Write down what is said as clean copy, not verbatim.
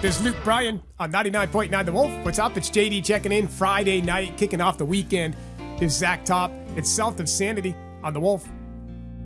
This is Luke Bryan on 99.9 The Wolf. What's up? It's JD checking in Friday night, kicking off the weekend. This is Zach Top. It's South of Sanity on The Wolf.